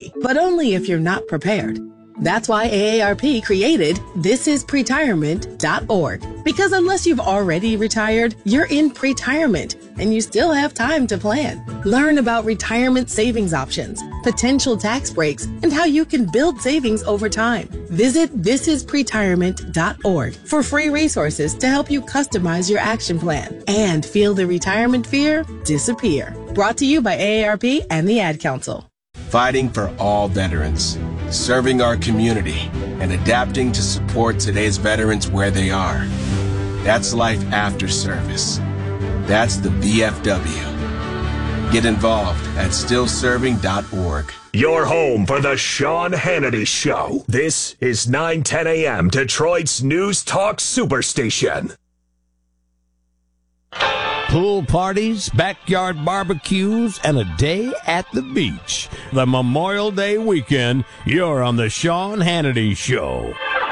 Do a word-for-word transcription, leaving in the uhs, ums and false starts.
easy, but only if you're not prepared. That's why A A R P created this is pretirement dot org. Because unless you've already retired, you're in pretirement and you still have time to plan. Learn about retirement savings options, potential tax breaks, and how you can build savings over time. Visit this is pretirement dot org for free resources to help you customize your action plan and feel the retirement fear disappear. Brought to you by A A R P and the Ad Council. Fighting for all veterans, serving our community, and adapting to support today's veterans where they are. That's life after service. That's the V F W. Get involved at still serving dot org. Your home for the Sean Hannity Show. This is nine ten a.m. Detroit's News Talk Superstation. Pool parties, backyard barbecues, and a day at the beach. The Memorial Day weekend, you're on the Sean Hannity Show.